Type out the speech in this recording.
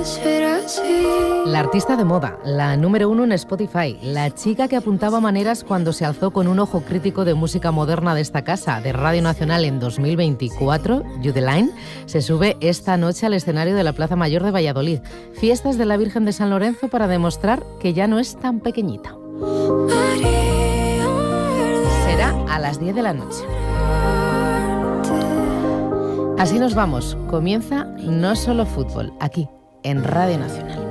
La artista de moda, la número 1 en Spotify, la chica que apuntaba maneras cuando se alzó con un ojo crítico de música moderna de esta casa, de Radio Nacional en 2024, Judeline, se sube esta noche al escenario de la Plaza Mayor de Valladolid. Fiestas de la Virgen de San Lorenzo para demostrar que ya no es tan pequeñita. Será a las 10 de la noche. Así nos vamos. Comienza No Solo Fútbol, aquí, en Radio Nacional.